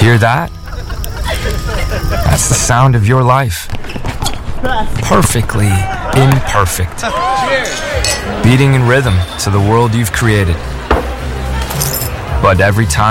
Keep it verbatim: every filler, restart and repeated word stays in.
Hear that? That's the sound of your life. Perfectly imperfect. Beating in rhythm to the world you've created. But every time